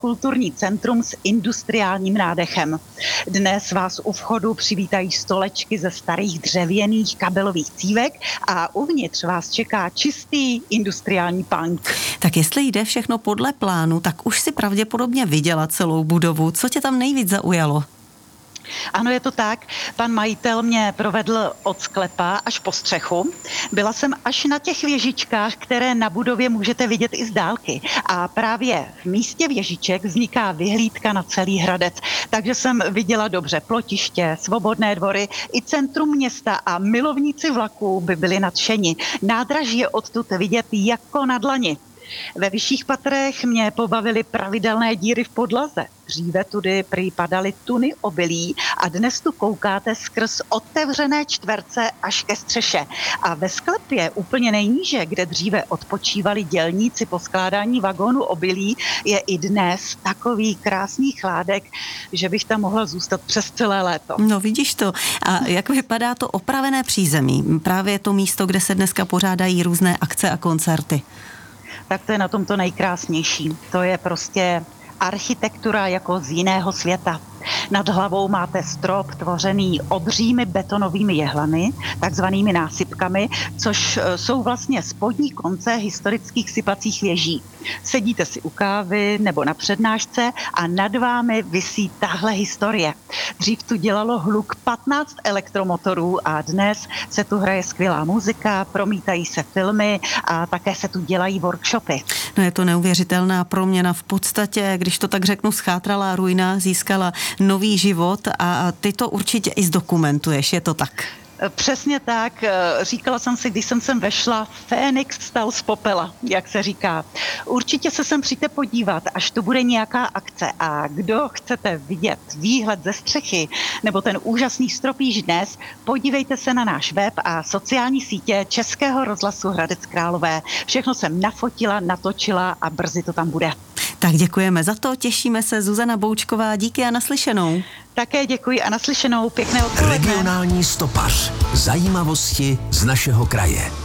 kulturní centrum s industriálním nádechem. Dnes vás u vchodu přivítají stolečky ze starých dřevěných kabelových cívek a uvnitř vás čeká čistý industriální punk. Tak jestli jde všechno podle plánu, tak už si pravděpodobně viděla celou budovu. Co tě tam nejvíc zaujalo? Ano, je to tak. Pan majitel mě provedl od sklepa až po střechu. Byla jsem až na těch věžičkách, které na budově můžete vidět i z dálky. A právě v místě věžiček vzniká vyhlídka na celý Hradec. Takže jsem viděla dobře plottiště, svobodné dvory i centrum města a milovníci vlaků by byli nadšeni. Nádraží je odtud vidět jako na dlani. Ve vyšších patrech mě pobavily pravidelné díry v podlaze. Dříve tudy prý padaly tuny obilí a dnes tu koukáte skrz otevřené čtverce až ke střeše. A ve sklepě úplně nejníže, kde dříve odpočívali dělníci po skládání vagónu obilí, je i dnes takový krásný chládek, že bych tam mohla zůstat přes celé léto. No vidíš to. A jak vypadá to opravené přízemí? Právě to místo, kde se dneska pořádají různé akce a koncerty. Tak to je na tom to nejkrásnější. To je prostě architektura jako z jiného světa. Nad hlavou máte strop tvořený obřími betonovými jehlami, takzvanými násypkami, což jsou vlastně spodní konce historických sypacích věží. Sedíte si u kávy nebo na přednášce a nad vámi visí tahle historie. Dřív tu dělalo hluk 15 elektromotorů a dnes se tu hraje skvělá muzika, promítají se filmy a také se tu dělají workshopy. No je to neuvěřitelná proměna. V podstatě, když to tak řeknu, schátralá ruina získala nový život a ty to určitě i zdokumentuješ, je to tak? Přesně tak. Říkala jsem si, když jsem sem vešla, Fénix vstal z popela, jak se říká. Určitě se sem přijďte podívat, až to bude nějaká akce. A kdo chcete vidět výhled ze střechy nebo ten úžasný strop již dnes, podívejte se na náš web a sociální sítě Českého rozhlasu Hradec Králové. Všechno jsem nafotila, natočila a brzy to tam bude. Tak děkujeme za to, těšíme se. Zuzana Boučková, díky a naslyšenou. Také děkuji a naslyšenou, pěkné odpoledne. Regionální stopař. Zajímavosti z našeho kraje.